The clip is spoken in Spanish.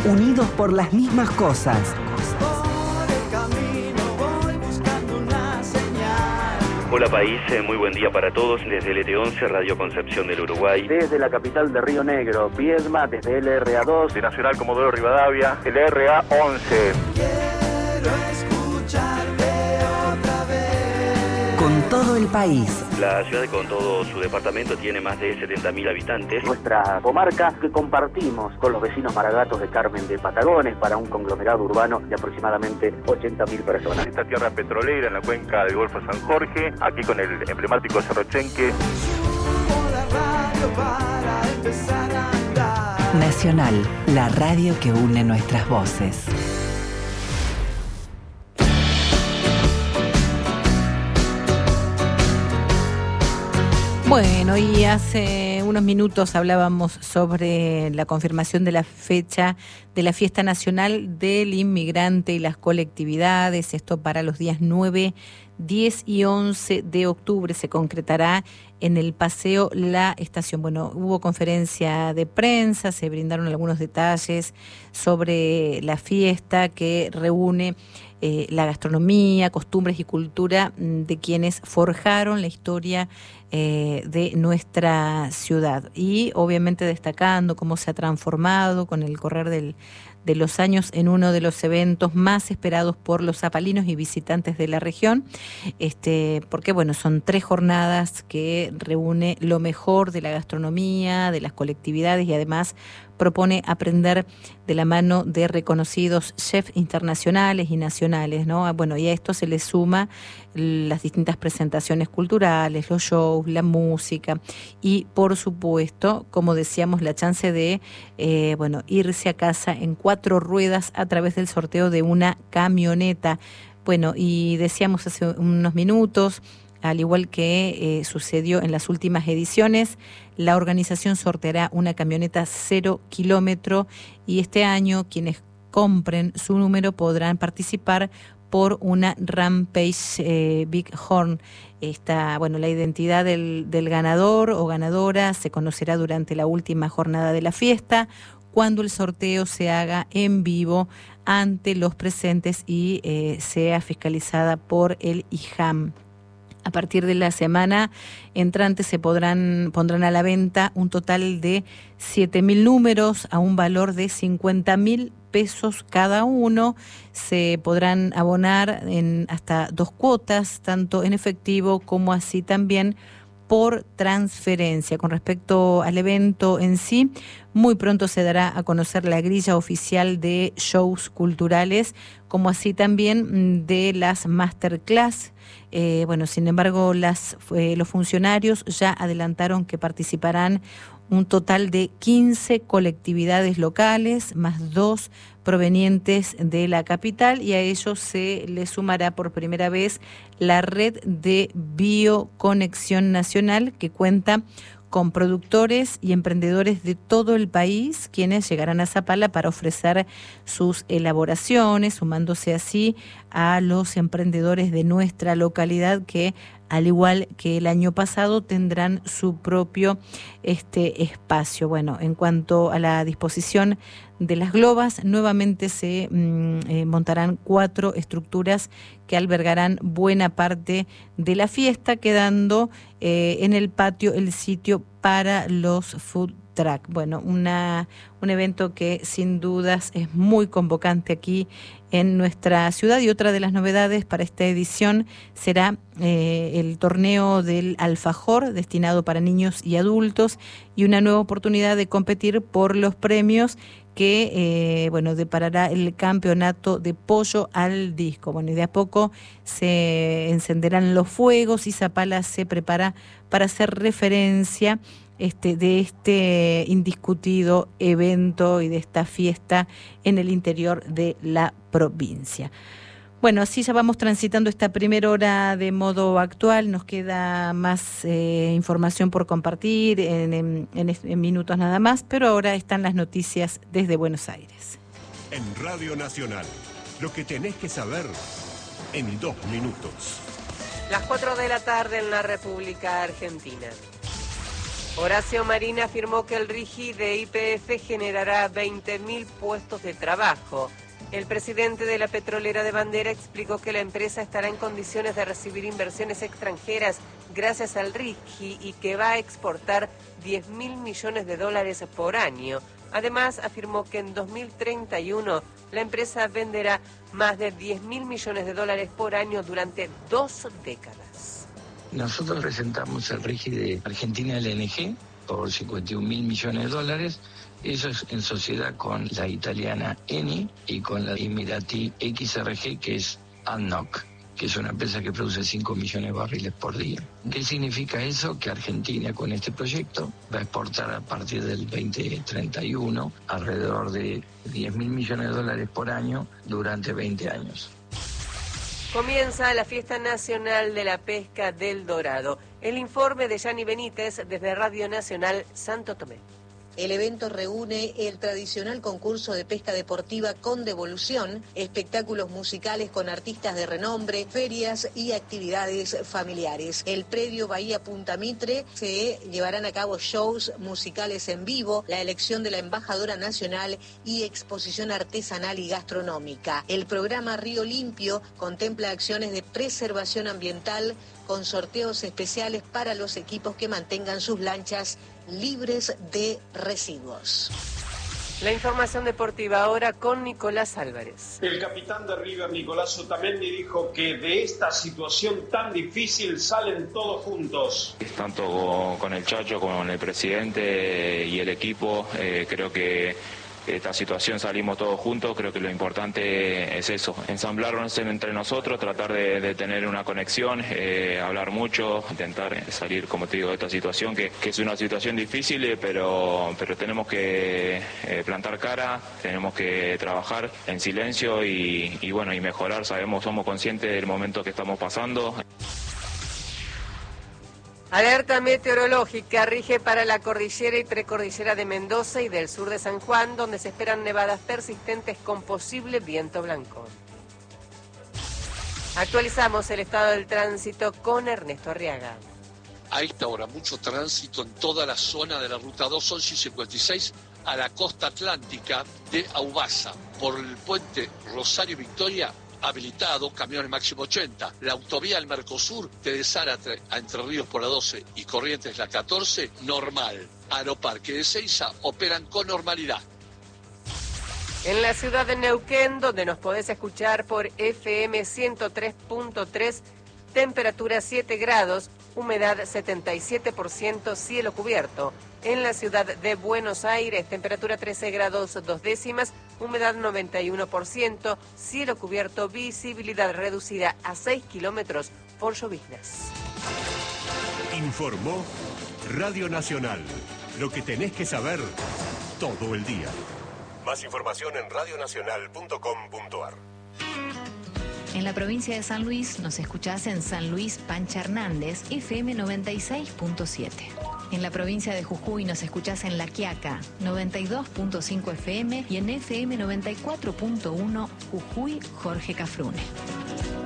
unidos por las mismas cosas. Hola país, muy buen día para todos desde LT11, Radio Concepción del Uruguay. Desde la capital de Río Negro, Viedma, desde LRA2, de Nacional Comodoro Rivadavia, LRA11. Quiero escucharte otra vez. Con todo el país. La ciudad con todo su departamento tiene más de 70.000 habitantes. Nuestra comarca que compartimos con los vecinos maragatos de Carmen de Patagones para un conglomerado urbano de aproximadamente 80.000 personas. Esta tierra petrolera en la cuenca del Golfo San Jorge, aquí con el emblemático Cerro Chenque. Subo la radio para empezar a andar. Nacional, la radio que une nuestras voces. Bueno, y hace unos minutos hablábamos sobre la confirmación de la fecha de la Fiesta Nacional del Inmigrante y las colectividades. Esto para los días 9, 10 y 11 de octubre se concretará en el Paseo La Estación. Bueno, hubo conferencia de prensa, se brindaron algunos detalles sobre la fiesta que reúne la gastronomía, costumbres y cultura de quienes forjaron la historia de nuestra ciudad, y obviamente destacando cómo se ha transformado con el correr de los años en uno de los eventos más esperados por los zapalinos y visitantes de la región, porque bueno, son 3 jornadas que reúne lo mejor de la gastronomía, de las colectividades, y además propone aprender de la mano de reconocidos chefs internacionales y nacionales, ¿no? Bueno, y a esto se le suma las distintas presentaciones culturales, los shows, la música y, por supuesto, como decíamos, la chance de irse a casa en 4 ruedas a través del sorteo de una camioneta. Bueno, y decíamos hace unos minutos, al igual que sucedió en las últimas ediciones, la organización sorteará una camioneta 0 kilómetro, y este año quienes compren su número podrán participar por una Rampage Bighorn. La identidad del ganador o ganadora se conocerá durante la última jornada de la fiesta, cuando el sorteo se haga en vivo ante los presentes y sea fiscalizada por el IJAM. A partir de la semana entrante se pondrán a la venta un total de 7.000 números a un valor de 50.000 pesos cada uno. Se podrán abonar en hasta 2 cuotas, tanto en efectivo como así también por transferencia. Con respecto al evento en sí, muy pronto se dará a conocer la grilla oficial de shows culturales, como así también de las masterclass. Sin embargo, los funcionarios ya adelantaron que participarán un total de 15 colectividades locales, más 2 provenientes de la capital, y a ellos se le sumará por primera vez la red de Bioconexión Nacional, que cuenta con productores y emprendedores de todo el país, quienes llegarán a Zapala para ofrecer sus elaboraciones, sumándose así a los emprendedores de nuestra localidad que, al igual que el año pasado, tendrán su propio espacio. Bueno, en cuanto a la disposición de las globas, nuevamente se montarán 4 estructuras que albergarán buena parte de la fiesta, quedando en el patio el sitio para los food truck. Bueno, un evento que sin dudas es muy convocante aquí en nuestra ciudad, y otra de las novedades para esta edición será el torneo del alfajor, destinado para niños y adultos, y una nueva oportunidad de competir por los premios que deparará el campeonato de pollo al disco. Bueno, y de a poco se encenderán los fuegos y Zapala se prepara para hacer referencia de este indiscutido evento y de esta fiesta en el interior de la provincia. Bueno, así ya vamos transitando esta primera hora de modo actual. Nos queda más información por compartir en minutos nada más, pero ahora están las noticias desde Buenos Aires. En Radio Nacional, lo que tenés que saber en 2 minutos. Las 4 de la tarde en la República Argentina. Horacio Marín afirmó que el RIGI de YPF generará 20.000 puestos de trabajo. El presidente de la petrolera de Bandera explicó que la empresa estará en condiciones de recibir inversiones extranjeras gracias al RIGI y que va a exportar 10.000 millones de dólares por año. Además, afirmó que en 2031 la empresa venderá más de 10.000 millones de dólares por año durante 2 décadas. Nosotros presentamos el RIGI de Argentina LNG por 51.000 millones de dólares. Eso es en sociedad con la italiana Eni y con la emiratí XRG, que es ADNOC, que es una empresa que produce 5 millones de barriles por día. ¿Qué significa eso? Que Argentina con este proyecto va a exportar a partir del 2031 alrededor de 10.000 millones de dólares por año durante 20 años. Comienza la Fiesta Nacional de la Pesca del Dorado. El informe de Yanni Benítez desde Radio Nacional Santo Tomé. El evento reúne el tradicional concurso de pesca deportiva con devolución, espectáculos musicales con artistas de renombre, ferias y actividades familiares. El predio Bahía Punta Mitre se llevarán a cabo shows musicales en vivo, la elección de la embajadora nacional y exposición artesanal y gastronómica. El programa Río Limpio contempla acciones de preservación ambiental con sorteos especiales para los equipos que mantengan sus lanchas libres de residuos. La información deportiva ahora con Nicolás Álvarez. El capitán de River, Nicolás Otamendi, dijo que de esta situación tan difícil salen todos juntos. Tanto con el Chacho como con el presidente y el equipo, creo que esta situación salimos todos juntos. Creo que lo importante es eso, ensamblarnos entre nosotros, tratar de tener una conexión, hablar mucho, intentar salir, como te digo, de esta situación que es una situación difícil, pero tenemos que plantar cara, tenemos que trabajar en silencio y bueno, y mejorar. Somos conscientes del momento que estamos pasando. Alerta meteorológica rige para la cordillera y precordillera de Mendoza y del sur de San Juan, donde se esperan nevadas persistentes con posible viento blanco. Actualizamos el estado del tránsito con Ernesto Arriaga. A esta hora, mucho tránsito en toda la zona de la Ruta 2, 11 y 56, a la costa atlántica de Aubasa, por el puente Rosario Victoria, habilitado, camiones máximo 80. La autovía del Mercosur de Zárate a Entre Ríos por la 12 y Corrientes la 14, normal. Aeroparque de Seiza operan con normalidad. En la ciudad de Neuquén, donde nos podés escuchar por FM 103.3, temperatura 7 grados, humedad 77%, cielo cubierto. En la ciudad de Buenos Aires, temperatura 13 grados 2 décimas, humedad 91%, cielo cubierto, visibilidad reducida a 6 kilómetros por lloviznas. Informó Radio Nacional. Lo que tenés que saber todo el día. Más información en radionacional.com.ar. En la provincia de San Luis nos escuchás en San Luis Pancha Hernández, FM 96.7. En la provincia de Jujuy nos escuchás en La Quiaca, 92.5 FM y en FM 94.1 Jujuy Jorge Cafrune.